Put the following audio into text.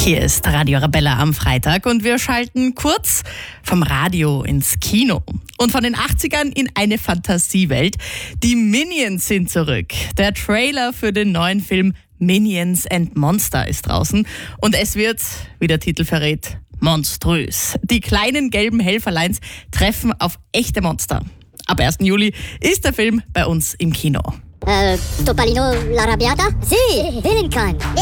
Hier ist Radio Arabella am Freitag und wir schalten kurz vom Radio ins Kino. Und von den 80ern in eine Fantasiewelt. Die Minions sind zurück. Der Trailer für den neuen Film Minions and Monster ist draußen. Und es wird, wie der Titel verrät, monströs. Die kleinen gelben Helferleins treffen auf echte Monster. Ab 1. Juli ist der Film bei uns im Kino. Topolino l'Arrabbiata? Sì, vieni in can.